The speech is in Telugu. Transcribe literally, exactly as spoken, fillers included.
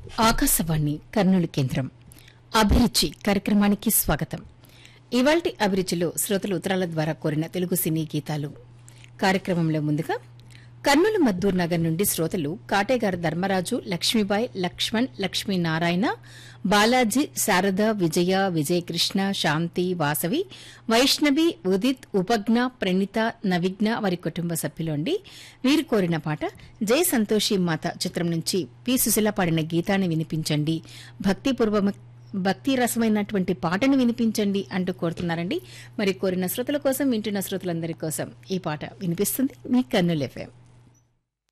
ఆకాశవాణి కర్నూలు కేంద్రం అభిరుచి కార్యక్రమానికి స్వాగతం. ఇవాల్టి అభిరుచిలో శ్రోతలు ఉత్తరాల ద్వారా కోరిన తెలుగు సినీ గీతాలు కార్యక్రమంలో ముందుగా కర్నూలు మద్దూర్ నగర్ నుండి శ్రోతలు కాటేగారు ధర్మరాజు, లక్ష్మీబాయి, లక్ష్మణ్, లక్ష్మీనారాయణ, బాలాజీ, శారద, విజయ, విజయకృష్ణ, శాంతి, వాసవి, వైష్ణవి, ఉదిత్, ఉపజ్ఞ, ప్రణీత, నవిఘ్న వారి కుటుంబ సభ్యులండి. వీరు కోరిన పాట జై సంతోషి మాత చిత్రం నుంచి పి సుశీల పాడిన గీతాన్ని వినిపించండి, భక్తిపూర్వ భక్తి రసమైనటువంటి పాటను వినిపించండి అంటూ కోరుతున్నారండి. మరి కోరిన శ్రోతల కోసం, వింటున్న శ్రోతలందరి కోసం ఈ పాట వినిపిస్తుంది మీ కర్నూలు ఎఫ్ఎం.